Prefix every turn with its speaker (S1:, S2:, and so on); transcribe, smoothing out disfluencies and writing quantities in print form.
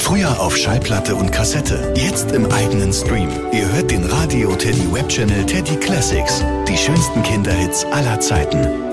S1: Früher auf Schallplatte und Kassette, jetzt im eigenen Stream. Ihr hört den Radio Teddy Web Channel Teddy Classics. Die schönsten Kinderhits aller Zeiten.